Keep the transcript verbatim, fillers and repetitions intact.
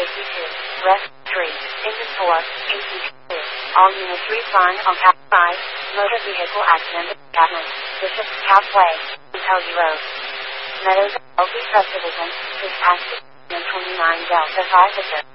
safety two, rest three, engine four, A C two. All units refund on Cap five, motor vehicle accident, Catman, Bishop, Cap Way, Pelly Road. Meadows, L P subdivision, is past twenty-nine Delta five Victor.